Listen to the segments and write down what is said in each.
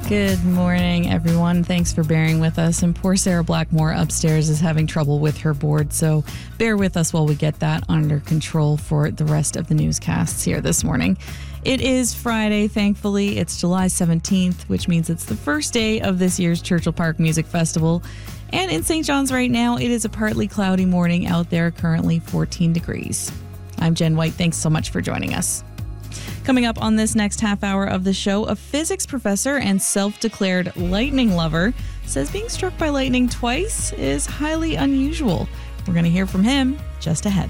Good morning, everyone. Thanks for bearing with us. And poor Sarah Blackmore upstairs is having trouble with her board, so bear with us while we get that under control for the rest of the newscasts here this morning. It is Friday, thankfully. It's July 17th, which means it's the first day of this year's Churchill Park Music Festival. And in St. John's right now, it is a partly cloudy morning out there, currently 14 degrees. I'm Jen White. Thanks so much for joining us. Coming up on this next half hour of the show, a physics professor and self-declared lightning lover says being struck by lightning twice is highly unusual. We're going to hear from him just ahead.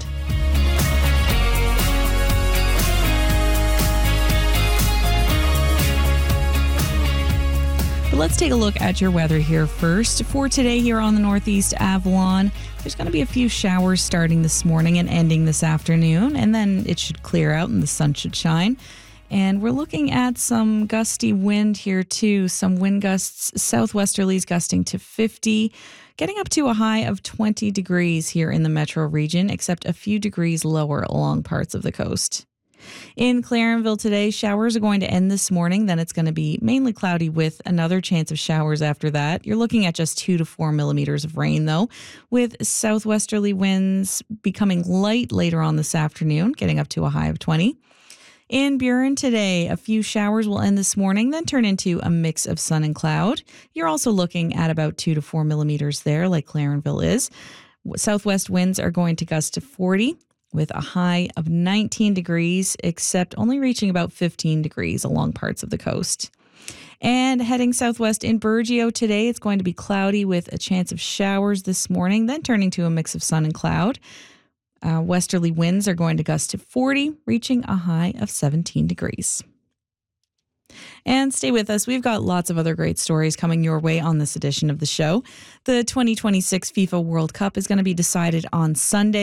But let's take a look at your weather here first. For today here on the Northeast Avalon, there's going to be a few showers starting this morning and ending this afternoon, and then it should clear out and the sun should shine. And we're looking at some gusty wind here too. Some wind gusts, southwesterlies gusting to 50, getting up to a high of 20 degrees here in the metro region, except a few degrees lower along parts of the coast. In Clarenville today, showers are going to end this morning. Then it's going to be mainly cloudy with another chance of showers after that. You're looking at just 2 to 4 millimeters of rain, though, with southwesterly winds becoming light later on this afternoon, getting up to a high of 20. In Burin today, a few showers will end this morning, then turn into a mix of sun and cloud. You're also looking at about 2 to 4 millimeters there, like Clarenville is. Southwest winds are going to gust to 40. With a high of 19 degrees, except only reaching about 15 degrees along parts of the coast. And heading southwest in Burgeo today, it's going to be cloudy with a chance of showers this morning, then turning to a mix of sun and cloud. Westerly winds are going to gust to 40, reaching a high of 17 degrees. And stay with us. We've got lots of other great stories coming your way on this edition of the show. The 2026 FIFA World Cup is going to be decided on Sunday.